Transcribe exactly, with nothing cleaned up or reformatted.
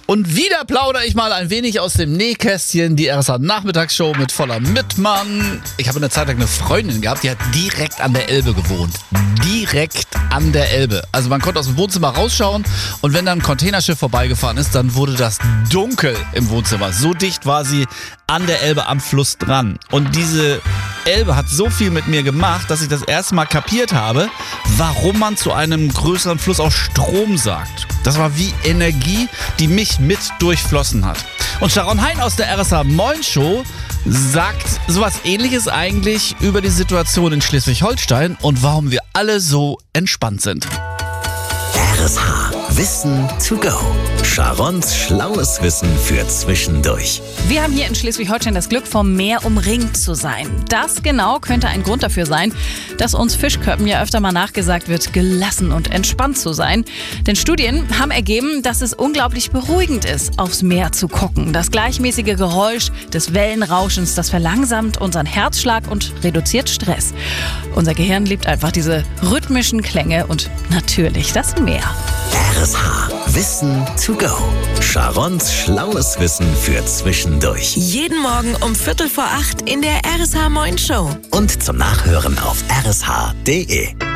Und wieder plaudere ich mal ein wenig aus dem Nähkästchen. Die R S A-Nachmittagsshow mit voller Mittmann. Ich habe eine Zeit lang eine Freundin gehabt, die hat direkt an der Elbe gewohnt. Direkt an der Elbe. Also man konnte aus dem Wohnzimmer rausschauen und wenn dann ein Containerschiff vorbeigefahren ist, dann wurde das dunkel im Wohnzimmer. So dicht war sie an der Elbe am Fluss dran. Und diese Elbe hat so viel mit mir gemacht, dass ich das erste Mal kapiert habe, warum man zu einem größeren Fluss auch Strom sagt. Das war wie Energie, die mich mit durchflossen hat. Und Sharon Hein aus der R S A Moin Show sagt sowas Ähnliches eigentlich über die Situation in Schleswig-Holstein und warum wir alle so entspannt sind. R S H Wissen to go. Sharons schlaues Wissen für zwischendurch. Wir haben hier in Schleswig-Holstein das Glück, vom Meer umringt zu sein. Das genau könnte ein Grund dafür sein, dass uns Fischköppen ja öfter mal nachgesagt wird, gelassen und entspannt zu sein. Denn Studien haben ergeben, dass es unglaublich beruhigend ist, aufs Meer zu gucken. Das gleichmäßige Geräusch des Wellenrauschens, das verlangsamt unseren Herzschlag und reduziert Stress. Unser Gehirn liebt einfach diese rhythmischen Klänge und natürlich das Meer. R S H Wissen to go. Sharons schlaues Wissen für zwischendurch. Jeden Morgen um Viertel vor acht in der R S H Moin Show. Und zum Nachhören auf r s h punkt d e.